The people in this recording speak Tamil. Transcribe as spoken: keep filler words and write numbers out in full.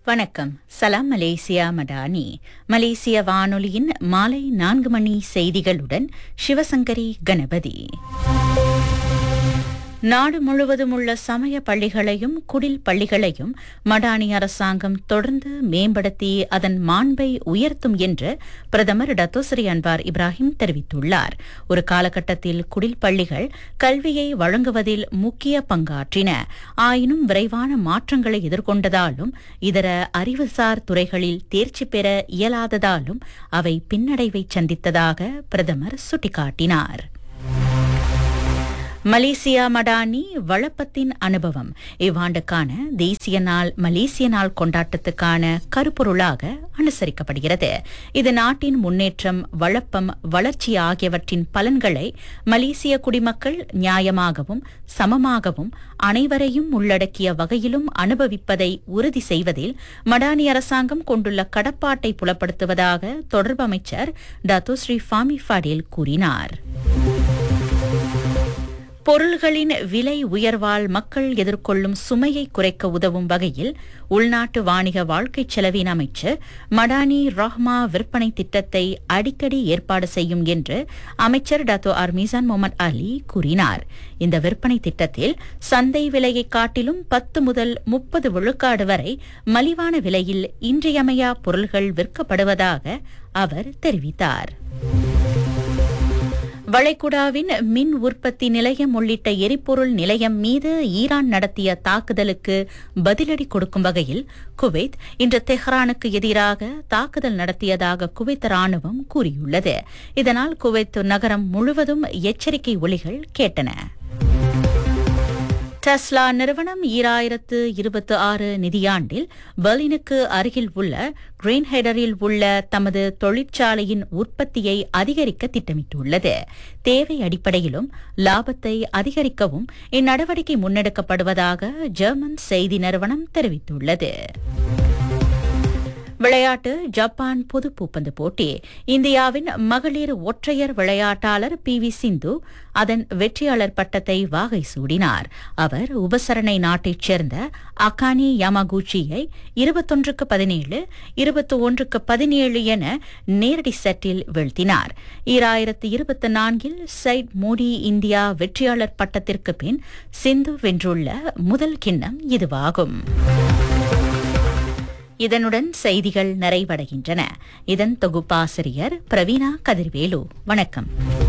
வணக்கம். சலாம் மலேசியா மடானி. மலேசிய வானொலியின் மாலை நான்கு மணி செய்திகளுடன் சிவசங்கரி கணபதி. நாடு முழுவதும் உள்ள சமய பள்ளிகளையும் குடில் பள்ளிகளையும் மடானி அரசாங்கம் தொடர்ந்து மேம்படுத்தி அதன் மாண்பை உயர்த்தும் என்று பிரதமர் டத்தோஸ்ரீ அன்வார் இப்ராஹிம் தெரிவித்துள்ளார். ஒரு காலகட்டத்தில் குடில் பள்ளிகள் கல்வியை வழங்குவதில் முக்கிய பங்காற்றின. ஆயினும் விரைவான மாற்றங்களை எதிர்கொண்டதாலும் இதர அறிவுசார் துறைகளில் தேர்ச்சி பெற இயலாததாலும் அவை பின்னடைவை சந்தித்ததாக பிரதமர் சுட்டிக்காட்டினார். மலேசியா மடானி வளப்பத்தின் அனுபவம் இவ்வாண்டுக்கான தேசிய நாள் மலேசிய நாள் கொண்டாட்டத்துக்கான கருப்பொருளாக அனுசரிக்கப்படுகிறது. இது நாட்டின் முன்னேற்றம், வளப்பம், வளர்ச்சி ஆகியவற்றின் பலன்களை மலேசிய குடிமக்கள் நியாயமாகவும் சமமாகவும் அனைவரையும் உள்ளடக்கிய வகையிலும் அனுபவிப்பதை உறுதி செய்வதில் மடானி அரசாங்கம் கொண்டுள்ள கடப்பாட்டை புலப்படுத்துவதாக தொடர்பு அமைச்சர் டத்தோஸ்ரீ ஃபாமி ஃபடேல் கூறினார். பொருள்களின் விலை உயர்வால் மக்கள் எதிர்கொள்ளும் சுமையை குறைக்க உதவும் வகையில் உள்நாட்டு வாணிக வாழ்க்கை செலவின் அமைச்சர் மடானி ரஹ்மா விற்பனை திட்டத்தை அடிக்கடி ஏற்பாடு செய்யும் என்று அமைச்சர் டத்தோ ஆர் மீசான் முகமது அலி கூறினார். இந்த விற்பனை திட்டத்தில் சந்தை விலையை காட்டிலும் பத்து முதல் முப்பது விழுக்காடு வரை மலிவான விலையில் இன்றியமையா பொருள்கள் விற்கப்படுவதாக அவர் தெரிவித்தார். வளைகுடாவின் மின் உற்பத்தி நிலையம் உள்ளிட்ட எரிபொருள் நிலையம் மீது ஈரான் நடத்திய தாக்குதலுக்கு பதிலடி கொடுக்கும் வகையில் குவைத் இன்று தெஹ்ரானுக்கு எதிராக தாக்குதல் நடத்தியதாக குவைத் ராணுவம் கூறியுள்ளது. இதனால் குவைத் நகரம் முழுவதும் எச்சரிக்கை ஒலிகள் கேட்டன. டெஸ்லா நிறுவனம் ஈராயிரத்து இருபத்தி ஆறு நிதியாண்டில் பெர்லினுக்கு அருகில் உள்ள கிரீன்ஹெடரில் உள்ள தமது தொழிற்சாலையின் உற்பத்தியை அதிகரிக்க திட்டமிட்டுள்ளது. தேவை அடிப்படையிலும் லாபத்தை அதிகரிக்கவும் இந்நடவடிக்கை முன்னெடுக்கப்படுவதாக ஜெர்மன் செய்தி நிறுவனம் தெரிவித்துள்ளது. விளையாட்டு. ஜப்பான் பொது பூப்பந்து போட்டி. இந்தியாவின் மகளிர் ஒற்றையர் விளையாட்டாளர் பி வி சிந்து அதன் வெற்றியாளர் பட்டத்தை வாகை சூடினார். அவர் உபசரணை நாட்டைச் சேர்ந்த அகானி யாமாகுச்சியை இருபத்தொன்றுக்கு பதினேழு இருபத்தி ஒன்றுக்கு பதினேழு என நேரடி செட்டில் வீழ்த்தினார். ஈராயிரத்து இருபத்தி நான்கில் சைட் மோடி இந்தியா வெற்றியாளர் பட்டத்திற்கு பின் சிந்து வென்றுள்ள முதல் கிண்ணம் இதுவாகும். இதனுடன் செய்திகள் நிறைவடைகின்றன. இதன் தொகுப்பாசிரியர் பிரவீணா கதிர்வேலு. வணக்கம்.